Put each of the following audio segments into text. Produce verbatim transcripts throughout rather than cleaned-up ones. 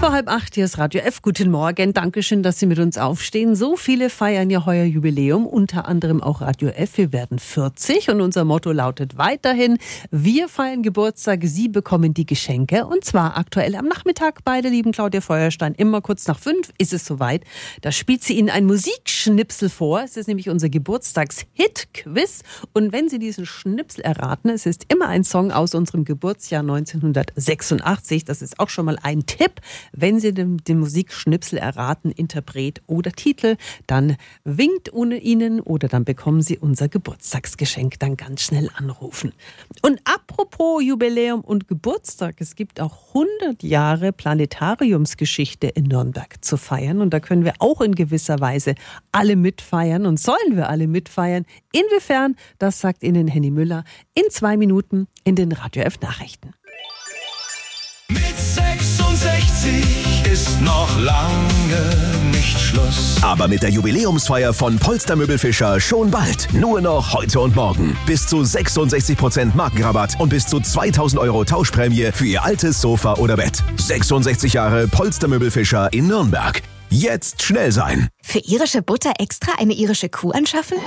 vor halb acht, hier ist Radio F. Guten Morgen, Dankeschön, dass Sie mit uns aufstehen. So viele feiern ja heuer Jubiläum, unter anderem auch Radio F. Wir werden vierzig und unser Motto lautet weiterhin, wir feiern Geburtstag, Sie bekommen die Geschenke. Und zwar aktuell am Nachmittag bei der lieben Claudia Feuerstein, immer kurz nach fünf ist es soweit. Da spielt sie Ihnen ein Musikschnipsel vor. Es ist nämlich unser Geburtstags-Hit-Quiz. Und wenn Sie diesen Schnipsel erraten, es ist immer ein Song aus unserem Geburtsjahr neunzehnhundertsechsundachtzig. Das ist auch schon mal ein Tipp. Wenn Sie den, den Musikschnipsel erraten, Interpret oder Titel, dann winkt ohne Ihnen oder dann bekommen Sie unser Geburtstagsgeschenk. Dann ganz schnell anrufen. Und apropos Jubiläum und Geburtstag, es gibt auch hundert Jahre Planetariumsgeschichte in Nürnberg zu feiern. Und da können wir auch in gewisser Weise alle mitfeiern und sollen wir alle mitfeiern. Inwiefern, das sagt Ihnen Henny Müller in zwei Minuten in den Radio F Nachrichten. Mit sechsundsechzig ist noch lange nicht Schluss. Aber mit der Jubiläumsfeier von Polster Möbelfischer schon bald. Nur noch heute und morgen. Bis zu sechsundsechzig Prozent Markenrabatt und bis zu zweitausend Euro Tauschprämie für Ihr altes Sofa oder Bett. sechsundsechzig Jahre Polster Möbelfischer in Nürnberg. Jetzt schnell sein. Für irische Butter extra eine irische Kuh anschaffen?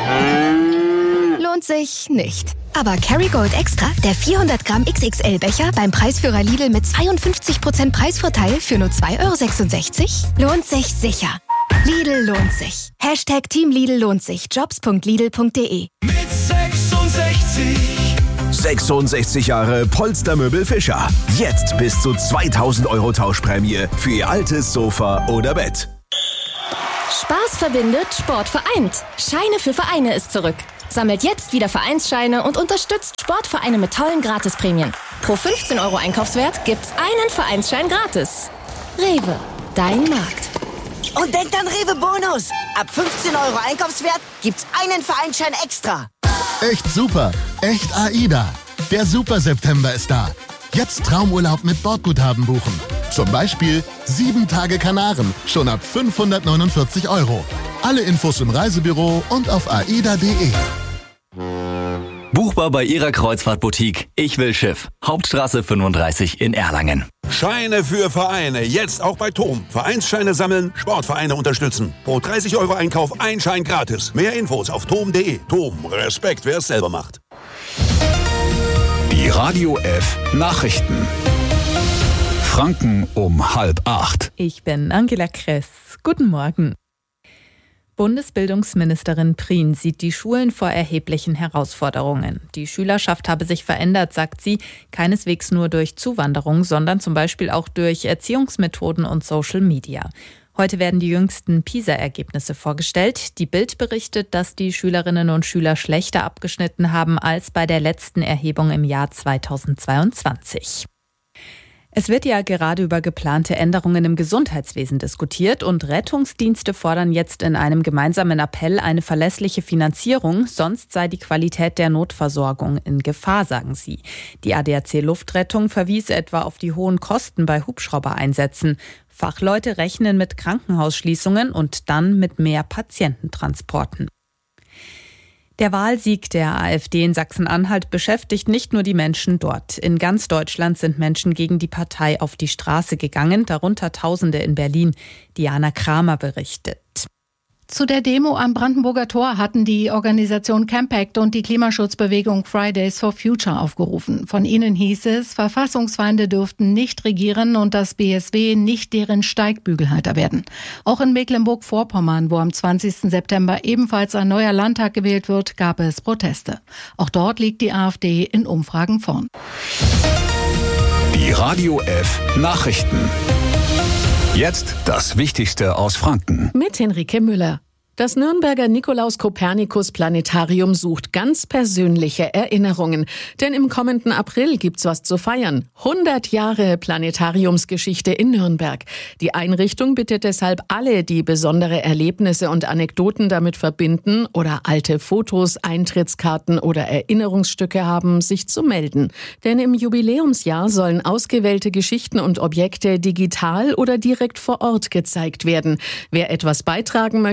Lohnt sich nicht. Aber Kerrygold Extra, der vierhundert Gramm X X L-Becher beim Preisführer Lidl mit zweiundfünfzig Prozent Preisvorteil für nur zwei Euro sechsundsechzig, lohnt sich sicher. Lidl lohnt sich. Hashtag Team Lidl lohnt sich. jobs punkt lidl punkt de. Mit sechsundsechzig. sechsundsechzig Jahre Polster Möbelfischer. Jetzt bis zu zweitausend Euro Tauschprämie für Ihr altes Sofa oder Bett. Spaß verbindet, Sport vereint. Scheine für Vereine ist zurück. Sammelt jetzt wieder Vereinsscheine und unterstützt Sportvereine mit tollen Gratisprämien. Pro fünfzehn Euro Einkaufswert gibt's einen Vereinsschein gratis. Rewe, dein Markt. Und denkt an Rewe Bonus. Ab fünfzehn Euro Einkaufswert gibt's einen Vereinsschein extra. Echt super. Echt AIDA. Der Super September ist da. Jetzt Traumurlaub mit Bordguthaben buchen. Zum Beispiel sieben Tage Kanaren. Schon ab fünfhundertneunundvierzig Euro. Alle Infos im Reisebüro und auf aida punkt de. Buchbar bei Ihrer Kreuzfahrtboutique Ich will Schiff. Hauptstraße fünfunddreißig in Erlangen. Scheine für Vereine. Jetzt auch bei Tom. Vereinsscheine sammeln, Sportvereine unterstützen. Pro dreißig Euro Einkauf ein Schein gratis. Mehr Infos auf tom punkt de. Tom, Respekt, wer es selber macht. Die Radio F Nachrichten. Franken um halb acht. Ich bin Angela Kress. Guten Morgen. Bundesbildungsministerin Prien sieht die Schulen vor erheblichen Herausforderungen. Die Schülerschaft habe sich verändert, sagt sie, keineswegs nur durch Zuwanderung, sondern zum Beispiel auch durch Erziehungsmethoden und Social Media. Heute werden die jüngsten PISA-Ergebnisse vorgestellt. Die Bild berichtet, dass die Schülerinnen und Schüler schlechter abgeschnitten haben als bei der letzten Erhebung im Jahr zweitausendzweiundzwanzig. Es wird ja gerade über geplante Änderungen im Gesundheitswesen diskutiert und Rettungsdienste fordern jetzt in einem gemeinsamen Appell eine verlässliche Finanzierung, sonst sei die Qualität der Notversorgung in Gefahr, sagen sie. Die A D A C Luftrettung verwies etwa auf die hohen Kosten bei Hubschraubereinsätzen. Fachleute rechnen mit Krankenhausschließungen und dann mit mehr Patiententransporten. Der Wahlsieg der AfD in Sachsen-Anhalt beschäftigt nicht nur die Menschen dort. In ganz Deutschland sind Menschen gegen die Partei auf die Straße gegangen, darunter Tausende in Berlin. Diana Kramer berichtet. Zu der Demo am Brandenburger Tor hatten die Organisation Campact und die Klimaschutzbewegung Fridays for Future aufgerufen. Von ihnen hieß es, Verfassungsfeinde dürften nicht regieren und das B S W nicht deren Steigbügelhalter werden. Auch in Mecklenburg-Vorpommern, wo am zwanzigsten September ebenfalls ein neuer Landtag gewählt wird, gab es Proteste. Auch dort liegt die AfD in Umfragen vorn. Die Radio F Nachrichten. Jetzt das Wichtigste aus Franken. Mit Henrike Müller. Das Nürnberger Nikolaus-Kopernikus-Planetarium sucht ganz persönliche Erinnerungen. Denn im kommenden April gibt's was zu feiern. hundert Jahre Planetariumsgeschichte in Nürnberg. Die Einrichtung bittet deshalb alle, die besondere Erlebnisse und Anekdoten damit verbinden oder alte Fotos, Eintrittskarten oder Erinnerungsstücke haben, sich zu melden. Denn im Jubiläumsjahr sollen ausgewählte Geschichten und Objekte digital oder direkt vor Ort gezeigt werden. Wer etwas beitragen möchte, kann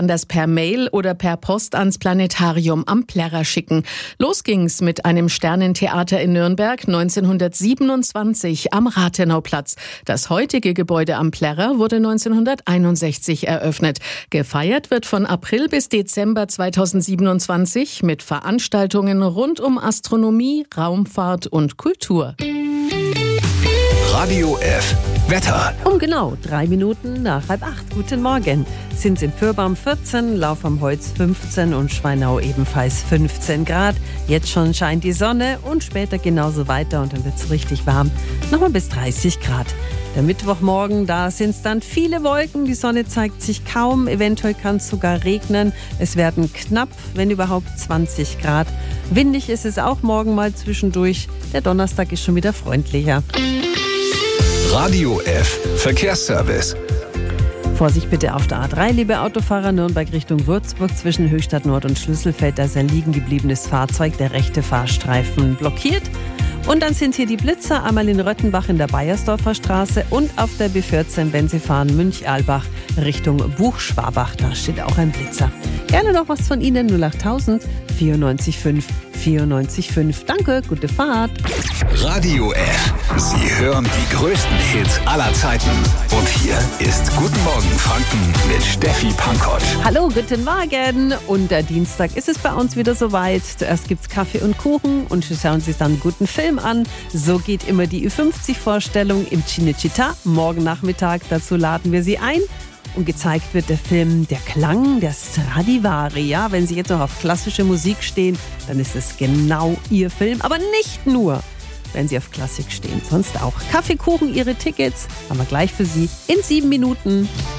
kann das per Mail oder per Post ans Planetarium am Plärrer schicken. Los ging's mit einem Sternentheater in Nürnberg neunzehnhundertsiebenundzwanzig am Rathenauplatz. Das heutige Gebäude am Plärrer wurde neunzehnhunderteinundsechzig eröffnet. Gefeiert wird von April bis Dezember zweitausendsiebenundzwanzig mit Veranstaltungen rund um Astronomie, Raumfahrt und Kultur. Radio F. Wetter. Um genau drei Minuten nach halb acht. Guten Morgen. Sind in Pyrbaum vierzehn, Lauf am Holz fünfzehn und Schweinau ebenfalls fünfzehn Grad. Jetzt schon scheint die Sonne und später genauso weiter und dann wird es richtig warm. Nochmal bis dreißig Grad. Der Mittwochmorgen, da sind es dann viele Wolken. Die Sonne zeigt sich kaum. Eventuell kann es sogar regnen. Es werden knapp, wenn überhaupt, zwanzig Grad. Windig ist es auch morgen mal zwischendurch. Der Donnerstag ist schon wieder freundlicher. Radio F. Verkehrsservice. Vorsicht bitte auf der A drei, liebe Autofahrer, Nürnberg Richtung Würzburg zwischen Höchstadt Nord und Schlüsselfeld. Da ist ein liegen gebliebenes Fahrzeug, der rechte Fahrstreifen blockiert. Und dann sind hier die Blitzer, einmal in Röttenbach in der Bayersdorfer Straße und auf der B vierzehn, wenn Sie fahren, Münch-Albach Richtung Buchschwabach. Da steht auch ein Blitzer. Gerne noch was von Ihnen, null achttausend vierundneunzig fünf vierundneunzig fünf. Danke, gute Fahrt. Radio F. Sie hören die größten Hits aller Zeiten. Und hier ist Guten Morgen Franken mit Steffi Pankoć. Hallo, guten Morgen. Und der Dienstag ist es bei uns wieder soweit. Zuerst gibt's Kaffee und Kuchen und schauen Sie sich dann einen guten Film an. So geht immer die Ü fünfzig-Vorstellung im Cinecittà. Morgen Nachmittag, dazu laden wir Sie ein. Und gezeigt wird der Film Der Klang der Stradivari. Ja, wenn Sie jetzt noch auf klassische Musik stehen, dann ist es genau Ihr Film. Aber nicht nur, wenn Sie auf Klassik stehen, sonst auch. Kaffeekuchen, Ihre Tickets haben wir gleich für Sie in sieben Minuten.